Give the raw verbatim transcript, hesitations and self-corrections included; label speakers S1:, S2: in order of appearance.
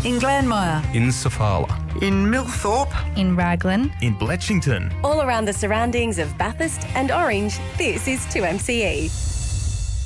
S1: In Glanmire.
S2: In Sofala.
S3: In Millthorpe.
S4: In Raglan.
S2: In Bletchington.
S5: All around the surroundings of Bathurst and Orange, this is two M C E.